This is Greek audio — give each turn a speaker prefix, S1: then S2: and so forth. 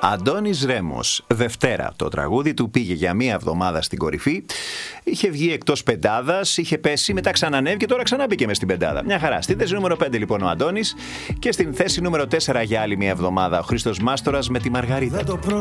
S1: Αντώνης Ρέμος, Δευτέρα. Το τραγούδι του πήγε για μία εβδομάδα στην κορυφή. Είχε βγει εκτός πεντάδας, είχε πέσει, μετά ξανανέβηκε και τώρα ξαναμπήκε μες στην πεντάδα. Μια χαρά. Στη θέση νούμερο 5 λοιπόν ο Αντώνης και στην θέση νούμερο 4 για άλλη μία εβδομάδα ο Χρήστος Μάστορας με τη Μαργαρίτα.